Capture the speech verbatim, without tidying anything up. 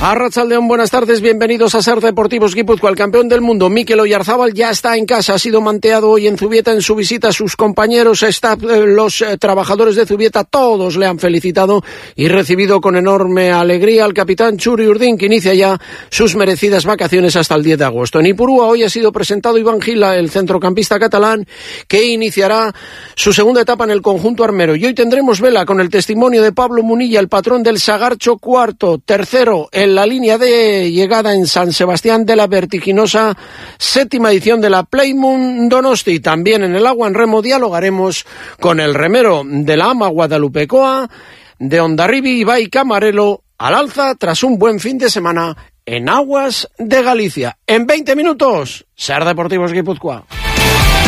Arratsaldeon, buenas tardes, bienvenidos a Ser Deportivos Guipúzcoa. El campeón del mundo, Mikel Oyarzábal, ya está en casa, ha sido manteado hoy en Zubieta en su visita a sus compañeros, staff, los eh, trabajadores de Zubieta, todos le han felicitado y recibido con enorme alegría al capitán Txuri Urdin, que inicia ya sus merecidas vacaciones hasta el diez de agosto. En Ipurúa hoy ha sido presentado Iván Gila, el centrocampista catalán, que iniciará su segunda etapa en el conjunto armero. Y hoy tendremos vela con el testimonio de Pablo Munilla, el patrón del Sagarcho, cuarto, tercero en la línea de llegada en San Sebastián de la vertiginosa séptima edición de la Playmoon Donosti. También en el agua en remo dialogaremos con el remero de la Ama Guadalupecoa, de Hondarribi, Ibai Camarelo, al alza tras un buen fin de semana en aguas de Galicia. En veinte minutos, Ser Deportivos Guipúzcoa.